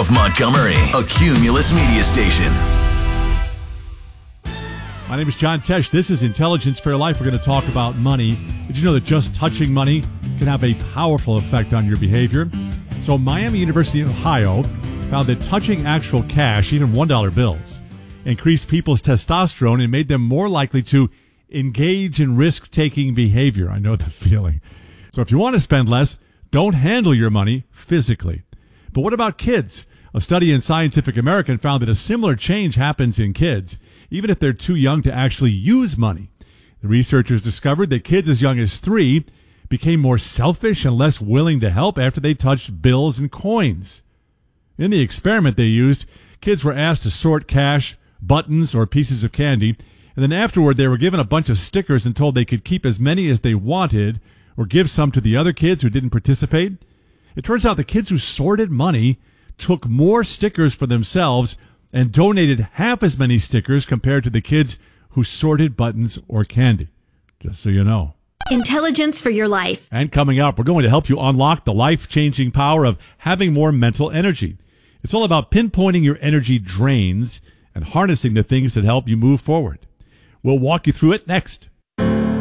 of Montgomery, a Cumulus media station. My name is John Tesh. This is Intelligence for Your Life. We're going to talk about money. Did you know that just touching money can have a powerful effect on your behavior? So Miami University in Ohio found that touching actual cash, even $1 bills, increased people's testosterone and made them more likely to engage in risk-taking behavior. I know the feeling. So if you want to spend less, don't handle your money physically. But what about kids? A study in Scientific American found that a similar change happens in kids, even if they're too young to actually use money. The researchers discovered that kids as young as 3 became more selfish and less willing to help after they touched bills and coins. In the experiment they used, kids were asked to sort cash, buttons, or pieces of candy, and then afterward they were given a bunch of stickers and told they could keep as many as they wanted or give some to the other kids who didn't participate. It turns out the kids who sorted money took more stickers for themselves and donated half as many stickers compared to the kids who sorted buttons or candy. Just so you know. Intelligence for your life. And coming up, we're going to help you unlock the life-changing power of having more mental energy. It's all about pinpointing your energy drains and harnessing the things that help you move forward. We'll walk you through it next.